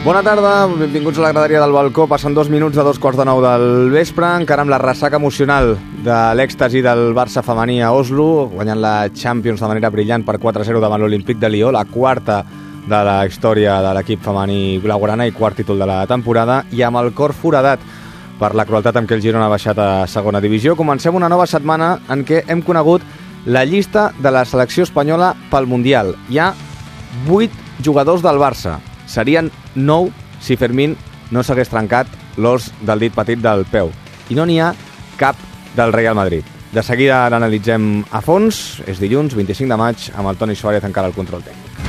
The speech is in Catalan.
Bona tarda, benvinguts a la graderia del balcó. Passen 2 minuts de 2:45 del vespre, encara amb la ressaca emocional de l'èxtasi del Barça femení a Oslo, guanyant la Champions de manera brillant per 4-0 davant l'Olímpic de Lió, la quarta de la història de l'equip femení blaugrana i quart títol de la temporada, i amb el cor foradat per la crueltat amb què el Girona ha baixat a segona divisió. Comencem una nova setmana en què hem conegut la llista de la selecció espanyola pel Mundial. Hi ha 8 jugadors del Barça. Serien 9 si Fermín no s'hagués trencat l'os del dit petit del peu. I no n'hi ha cap del Real Madrid. De seguida l'analitzem a fons. És dilluns, 25 de maig, amb el Toni Suárez encara al control tècnic.